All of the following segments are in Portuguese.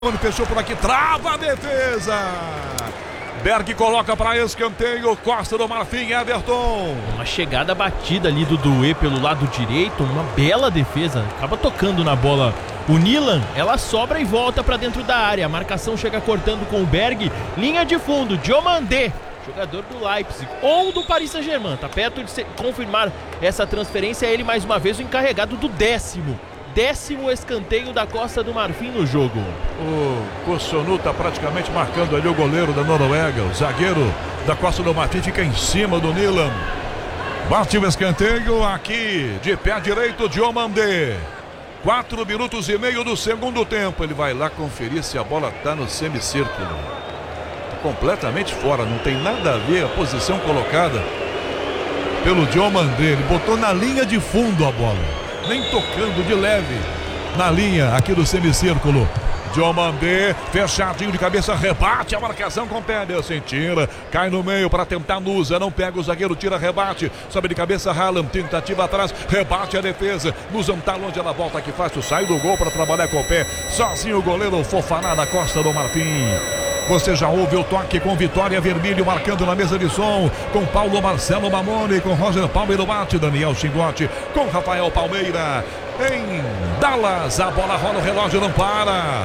Quando fechou por aqui, trava a defesa. Berg coloca para escanteio, Costa do Marfim, Everton. Uma chegada batida ali do Doué pelo lado direito, uma bela defesa, acaba tocando na bola. O Nilan, ela sobra e volta para dentro da área, a marcação chega cortando com o Berg, linha de fundo, Diomandé, jogador do Leipzig ou do Paris Saint-Germain, tá perto de confirmar essa transferência, é ele mais uma vez o encarregado do décimo escanteio da Costa do Marfim no jogo. O Kossonu tá praticamente marcando ali o goleiro da Noruega. O zagueiro da Costa do Marfim fica em cima do Nilan. Bate o escanteio aqui de pé direito, Diomandé. 4 minutos e meio do segundo tempo. Ele vai lá conferir se a bola tá no semicírculo. Tá completamente fora, não tem nada a ver a posição colocada pelo Diomandé. Ele botou na linha de fundo a bola, nem tocando de leve na linha aqui do semicírculo. Diomandé, fechadinho de cabeça, rebate a marcação com Pedersen, tira, cai no meio para tentar Nusa, não pega o zagueiro, tira, rebate, sobe de cabeça Haaland, tentativa atrás, rebate a defesa, Nusa tá longe, ela volta aqui fácil, sai do gol para trabalhar com o pé, sozinho o goleiro Fofaná da Costa do Marfim. Você já ouve o toque com Vitória Vermelho marcando na mesa de som, com Paulo Marcelo Mamone, com Roger Palmeiro bate, Daniel Chingote, com Rafael Palmeira. Em Dallas, a bola rola, o relógio não para.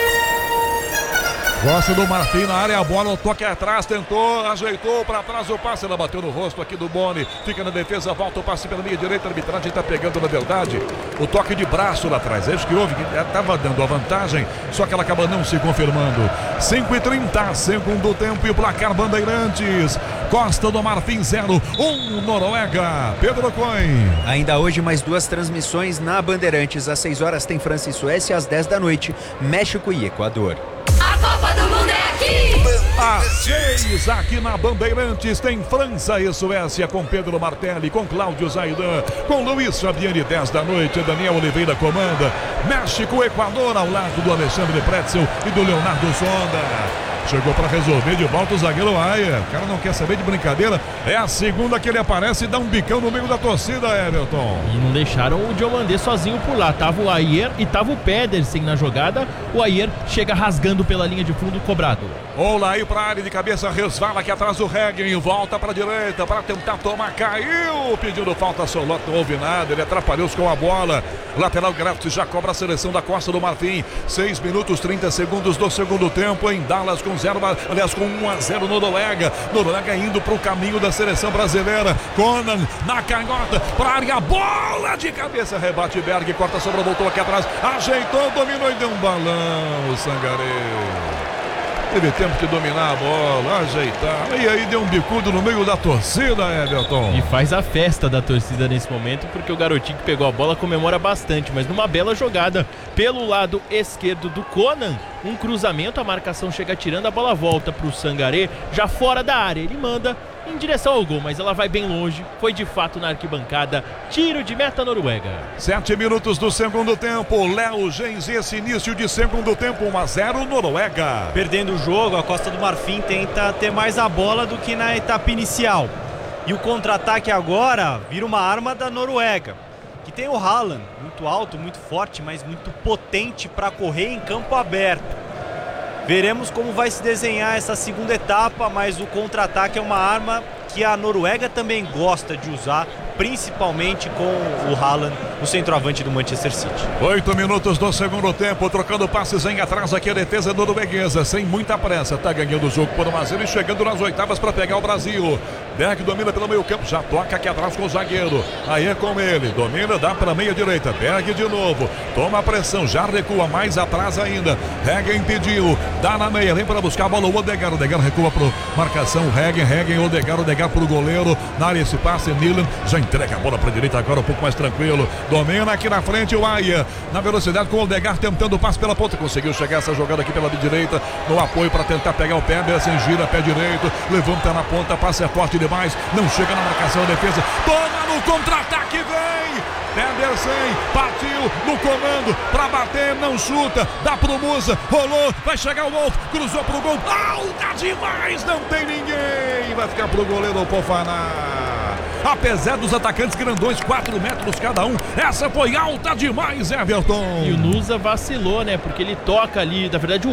Costa do Marfim na área, a bola, o toque atrás, tentou, ajeitou para trás o passe, ela bateu no rosto aqui do Boni, fica na defesa, volta o passe pela linha direita, a arbitragem está pegando na verdade o toque de braço lá atrás, é isso que houve, que estava dando a vantagem, só que ela acaba não se confirmando. 5:30, segundo tempo e o placar Bandeirantes, Costa do Marfim 0, 1 Noruega. Pedro Coin. Ainda hoje mais 2 transmissões na Bandeirantes, às 6 horas tem França e Suécia, às 10 da noite, México e Equador. A Copa do Mundo é aqui! Às 6 aqui na Bandeirantes tem França e Suécia com Pedro Martelli, com Cláudio Zaidan, com Luiz Fabiani, 10 da noite, Daniel Oliveira comanda. México, Equador ao lado do Alexandre Pretzel e do Leonardo Sonda. Chegou para resolver de volta o zagueiro Ayer. O cara não quer saber de brincadeira. É a segunda que ele aparece e dá um bicão no meio da torcida, Everton. E não deixaram o Diomandé sozinho por lá. Tava o Ayer e tava o Pedersen na jogada. O Ayer chega rasgando pela linha de fundo, cobrado. Olá aí para a área de cabeça, resvala aqui atrás o Reggen, volta para a direita para tentar tomar, caiu, pedindo falta, Solot, não houve nada, ele atrapalhou-se com a bola. Lateral Graft já cobra a seleção da Costa do Marfim. 6 minutos 30 segundos do segundo tempo em Dallas com 1-0 Noruega. Noruega indo para o caminho da seleção brasileira. Conan na canhota para a área, bola de cabeça, rebate Berg, corta a sobra, voltou aqui atrás, ajeitou, dominou e deu um balão o Sangaré. Teve tempo de dominar a bola, ajeitar, e aí deu um bicudo no meio da torcida, Everton. E faz a festa da torcida nesse momento, porque o garotinho que pegou a bola comemora bastante, mas numa bela jogada pelo lado esquerdo do Conan, um cruzamento, a marcação chega tirando, a bola volta para o Sangaré, já fora da área, ele manda em direção ao gol, mas ela vai bem longe, foi de fato na arquibancada, tiro de meta Noruega. 7 minutos do segundo tempo, Léo Gens, esse início de segundo tempo, 1-0 Noruega. Perdendo o jogo, a Costa do Marfim tenta ter mais a bola do que na etapa inicial. E o contra-ataque agora vira uma arma da Noruega, que tem o Haaland, muito alto, muito forte, mas muito potente para correr em campo aberto. Veremos como vai se desenhar essa segunda etapa, mas o contra-ataque é uma arma que a Noruega também gosta de usar, principalmente com o Haaland, o centroavante do Manchester City. 8 minutos do segundo tempo, trocando passes em atrás aqui a defesa norueguesa, sem muita pressa, tá ganhando o jogo por 1-0 e chegando nas oitavas para pegar o Brasil. Berg domina pelo meio campo, já toca aqui atrás com o zagueiro, aí é com ele, domina, dá para meia direita, Berg de novo, toma a pressão, já recua mais atrás ainda, Reggen pediu, dá na meia, vem para buscar a bola o Odegaard, recua para marcação, Reggen, Odegaard para o goleiro, na área esse passe, Nilan já entrega a bola para a direita agora um pouco mais tranquilo, domina aqui na frente o Ayer, na velocidade com o Odegaard tentando o passe pela ponta, conseguiu chegar essa jogada aqui pela direita, no apoio para tentar pegar o pé, Pedersen gira pé direito, levanta na ponta, passe é forte demais, não chega na marcação, a defesa, toma no contra-ataque, vem! Pedersen partiu no comando para bater, não chuta, dá pro Musa, rolou, vai chegar o Wolf, cruzou pro gol, alta demais, não tem ninguém, vai ficar pro goleiro Fofaná. apesar dos atacantes grandões, 4 metros cada um. Essa foi alta demais, Everton. E o Nusa vacilou, né? Porque ele toca ali, na verdade o